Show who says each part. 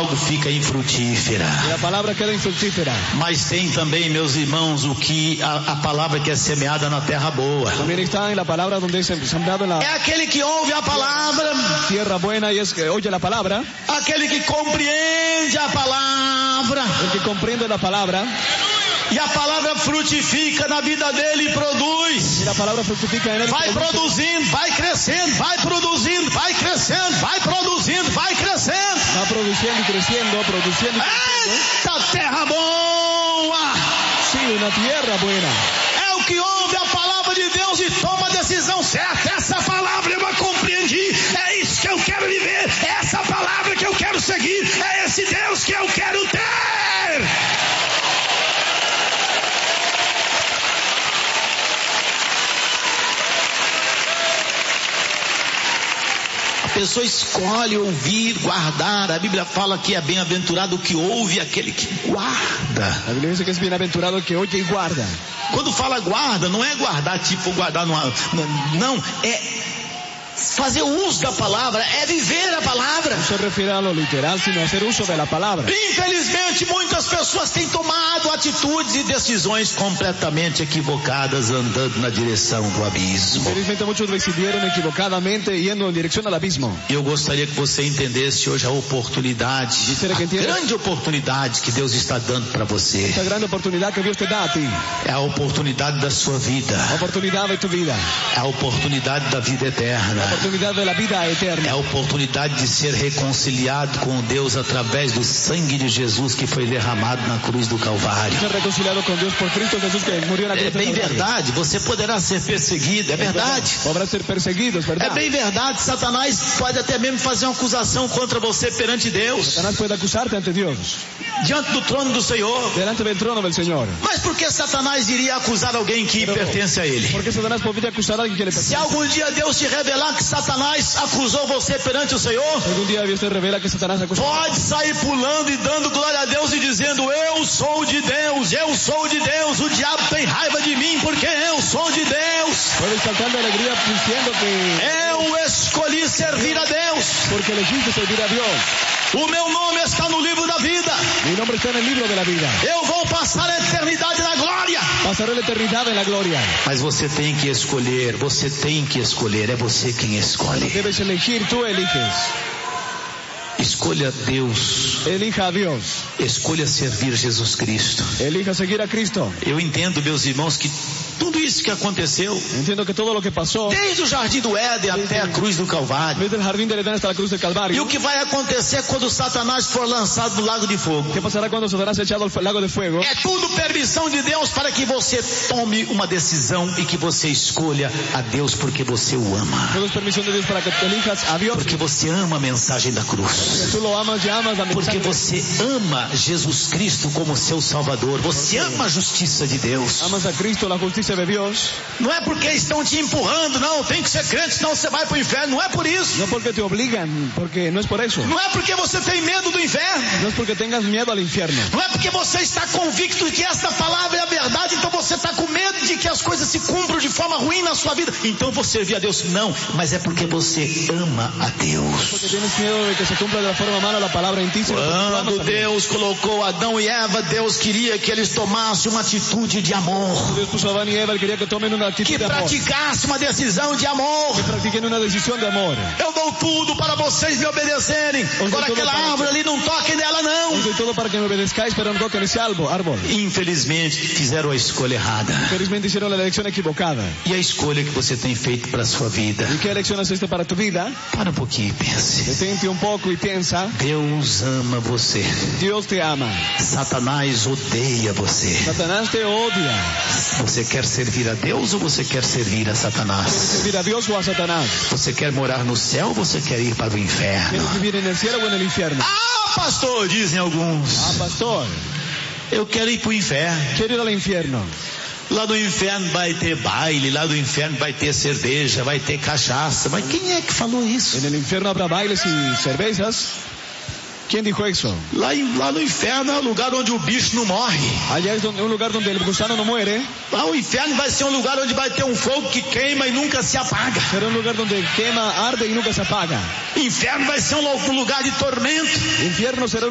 Speaker 1: logo fica infrutífera.
Speaker 2: Y la palabra queda infructífera.
Speaker 1: Mas tem também, meus irmãos, o que a palavra que é semeada na terra boa.
Speaker 2: También está en la palabra donde es sembrado en la
Speaker 1: É aquele que ouve a palavra,
Speaker 2: tierra buena y es que oye la palabra.
Speaker 1: aquele que compreende a palavra,
Speaker 2: El que comprende la palabra
Speaker 1: e a palavra frutifica na vida dele e produz.
Speaker 2: y la palabra fructifica en él.
Speaker 1: Vai produzindo, vai crescendo, vai produzindo, vai crescendo, vai produzindo, vai crescendo.
Speaker 2: Va produciendo y creciendo, produciendo y creciendo.
Speaker 1: Eita terra boa!
Speaker 2: Sí, una tierra buena.
Speaker 1: É o que ouve a palavra de Deus e toma a decisão certa. Essa palavra eu a compreendi, é isso que eu quero viver, é essa palavra que eu quero seguir, é esse Deus que eu quero ter. A pessoa escolhe ouvir, guardar. A Bíblia fala que é bem-aventurado o que ouve, aquele que guarda.
Speaker 2: La Biblia dice que es bienaventurado el que oye y guarda.
Speaker 1: Quando fala guarda, não é guardar tipo guardar não, é fazer uso da palavra, é viver a palavra.
Speaker 2: No se refiere a lo literal, sino a hacer uso de la palabra.
Speaker 1: Infelizmente, muitas pessoas têm tomado atitudes e decisões completamente equivocadas, andando na direção do abismo.
Speaker 2: Infelizmente muchos decidieron equivocadamente yendo en dirección al abismo.
Speaker 1: Eu gostaria que você entendesse hoje a oportunidade, a grande oportunidade que Deus está dando para você.
Speaker 2: Esta grande oportunidad que Dios te da a ti.
Speaker 1: É a oportunidade da sua vida.
Speaker 2: La oportunidad de tu vida.
Speaker 1: É a oportunidade da vida eterna.
Speaker 2: La oportunidad de la vida
Speaker 1: É
Speaker 2: eterna.
Speaker 1: a oportunidade de ser reconciliado com Deus através do sangue de Jesus que foi derramado na cruz do Calvário.
Speaker 2: Ser reconciliado con Dios por Cristo Jesús que murió en la
Speaker 1: É
Speaker 2: cruz del
Speaker 1: bem
Speaker 2: Calvario.
Speaker 1: verdade, você poderá ser perseguido, é verdade.
Speaker 2: Podrás ser perseguido, es
Speaker 1: É
Speaker 2: verdad.
Speaker 1: bem verdade, Satanás pode até mesmo fazer uma acusação contra você perante Deus,
Speaker 2: Satanás puede acusarte ante Dios,
Speaker 1: diante do trono do Senhor.
Speaker 2: delante del trono del Señor.
Speaker 1: Mas por que Satanás iria acusar alguém que pertence a ele?
Speaker 2: Porque Satanás podría acusar a alguien que le
Speaker 1: Se
Speaker 2: pertenece.
Speaker 1: algum dia Deus te revelar que Satanás acusou você perante o Senhor,
Speaker 2: Algún día Dios te revela que Satanás acusó.
Speaker 1: pode sair pulando e dando glória a Deus e dizendo: eu sou de Deus, eu sou de Deus, o diabo tem raiva de mim porque eu sou de Deus.
Speaker 2: Puedes saltar de alegría diciendo que
Speaker 1: Eu escolhi servir a Deus.
Speaker 2: porque elegiste servir a Dios.
Speaker 1: O meu nome está no livro da vida.
Speaker 2: Mi nombre está en el libro de la vida.
Speaker 1: Eu vou passar a eternidade na glória.
Speaker 2: Pasaré la eternidad en la gloria.
Speaker 1: Mas você tem que escolher, é você quem escolhe.
Speaker 2: Debes elegir, tú eliges.
Speaker 1: Escolha Deus,
Speaker 2: Elija a Dios.
Speaker 1: escolha servir Jesus Cristo.
Speaker 2: Elija seguir a Cristo.
Speaker 1: Eu entendo, meus irmãos, que tudo isso que aconteceu,
Speaker 2: Entiendo que todo lo que pasó
Speaker 1: desde o jardim do Éden até a cruz do Calvário,
Speaker 2: desde el jardín del Edén hasta la cruz del
Speaker 1: e
Speaker 2: Calvario.
Speaker 1: o que vai acontecer quando Satanás for lançado no lago de fogo,
Speaker 2: ¿Qué pasará cuando Satanás sea echado al lago de fuego?
Speaker 1: é tudo permissão de Deus para que você tome uma decisão e que você escolha a Deus porque você o ama,
Speaker 2: Todo es permisión de Dios para que te elijas a Dios.
Speaker 1: porque você ama a mensagem da cruz,
Speaker 2: Tú lo amas y amas la
Speaker 1: porque
Speaker 2: mensaje.
Speaker 1: você ama Jesus Cristo como seu Salvador, você ama a justiça de Deus.
Speaker 2: Amas a Cristo, la justicia de Dios.
Speaker 1: Não é porque estão te empurrando, não, tem que ser crente, senão você vai para o inferno, não é por isso.
Speaker 2: No porque te obligan, porque no es por eso.
Speaker 1: Não é porque você tem medo do inferno.
Speaker 2: No es porque tengas miedo al infierno.
Speaker 1: Não é porque você está convicto de que esta palavra é a verdade, então você está com medo de que as coisas se cumpram de forma ruim na sua vida, então vou servir a Deus. Não, mas é porque você ama a Deus.
Speaker 2: Porque tienes miedo de que se cumpla de la forma mala la palabra en ti. Sino porque tú amas
Speaker 1: Quando
Speaker 2: a Dios.
Speaker 1: Deus colocou Adão e Eva, Deus queria que eles tomassem uma atitude de amor,
Speaker 2: Dios puso a Adán y Eva y quería que tomen una actitud
Speaker 1: que
Speaker 2: de amor.
Speaker 1: praticasse uma decisão de amor.
Speaker 2: Que practiquen una decisión de amor.
Speaker 1: Eu dou tudo para vocês me obedecerem. Agora aquela árvore ali, não toquem nela não.
Speaker 2: Os doy todo para que me obedezcáis, pero no toquen ese árbol.
Speaker 1: Infelizmente fizeram a escolha errada.
Speaker 2: Felizmente hicieron la elección equivocada.
Speaker 1: E a escolha que você tem feito para a sua vida?
Speaker 2: ¿Y qué elección hiciste para tu vida?
Speaker 1: Para um pouquinho e pense.
Speaker 2: Detente un poco y piensa.
Speaker 1: Deus ama você.
Speaker 2: Dios te ama.
Speaker 1: Satanás odeia você.
Speaker 2: Satanás te odia.
Speaker 1: Você quer servir a Deus ou você quer servir a
Speaker 2: ¿Quieres
Speaker 1: Satanás?
Speaker 2: servir a Dios o a Satanás?
Speaker 1: Você quer morar no céu ou você quer ir para o inferno?
Speaker 2: ¿Quieres vivir en el cielo o en el infierno?
Speaker 1: Ah, pastor, dizem alguns.
Speaker 2: Ah, pastor,
Speaker 1: Eu quero ir para o inferno.
Speaker 2: quiero ir al infierno.
Speaker 1: Lá no inferno vai ter baile, lá no inferno vai ter cerveja, vai ter cachaça. Mas quem é que falou isso?
Speaker 2: En el infierno habrá bailes y cervezas. ¿Quién dijo eso?
Speaker 1: Lá no inferno é o lugar onde o bicho não morre.
Speaker 2: Allá es un lugar donde el gusano no muere.
Speaker 1: Lá o inferno vai ser um lugar onde vai ter um fogo que queima e nunca se apaga.
Speaker 2: Será un lugar donde quema, arde y nunca se apaga.
Speaker 1: Inferno vai ser um lugar de tormento.
Speaker 2: Infierno será un